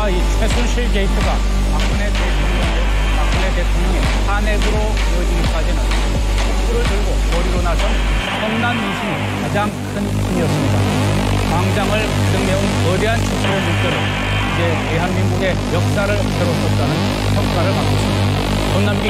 이 최순실 게이트가 박근혜 대통령의 탄핵으로 이어지기까지는 촛불을 들고 거리로 나선 성난 민심이 가장 큰 힘이었습니다. 광장을 등매운 거대한 촛불의 물결은 이제 대한민국의 역사를 새로 썼다는 평가를 받고 있습니다. 전남기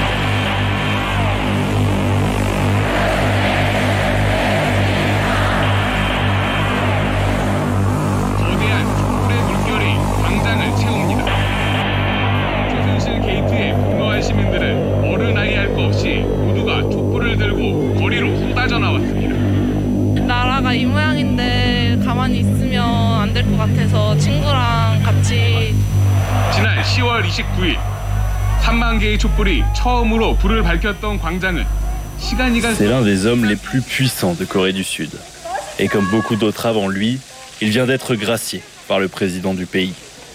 거대한 촛불의 물결이 광장을 채웁니다. 최순실 게이트에 분노한 시민들은 어른아이 할 것 없이 모두가 촛불을 들고 거리로 쏟아져 나왔습니다. 나라가 이 모양인데 가만히 있으면 안 될 것 같아서 친구랑 같이 지난 10월 29일 3만 개의 촛불이 처음으로 불을 밝혔던 광장은 시간이 간 C'est l'un des hommes les plus puissants de Corée du Sud. Et comme beaucoup d'autres avant lui, il vient d'être gracié par le président du pays.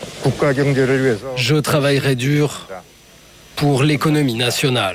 Je travaillerai dur pour l'économie nationale.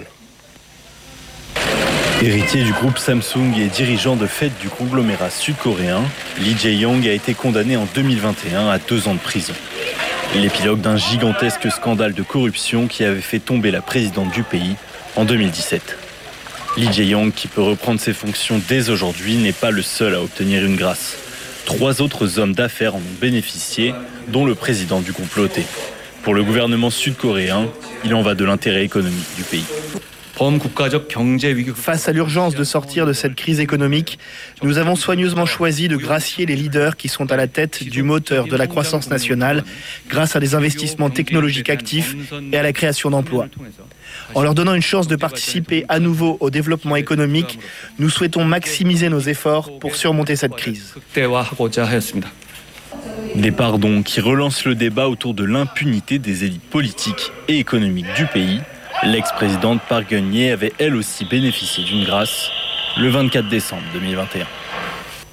Héritier du groupe Samsung et dirigeant de fait du conglomérat sud-coréen, Lee Jae-yong a été condamné en 2021 à 2 ans de prison. L'épilogue d'un gigantesque scandale de corruption qui avait fait tomber la présidente du pays en 2017. Lee Jae-yong, qui peut reprendre ses fonctions dès aujourd'hui, n'est pas le seul à obtenir une grâce. 3 autres hommes d'affaires en ont bénéficié, dont le président du comploté. Pour le gouvernement sud-coréen, il en va de l'intérêt économique du pays. Face à l'urgence de sortir de cette crise économique, nous avons soigneusement choisi de gracier les leaders qui sont à la tête du moteur de la croissance nationale grâce à des investissements technologiques actifs et à la création d'emplois. En leur donnant une chance de participer à nouveau au développement économique, nous souhaitons maximiser nos efforts pour surmonter cette crise. Des pardons qui relancent le débat autour de l'impunité des élites politiques et économiques du pays. L'ex-présidente Park Geun-hye avait elle aussi bénéficié d'une grâce le 24 décembre 2021.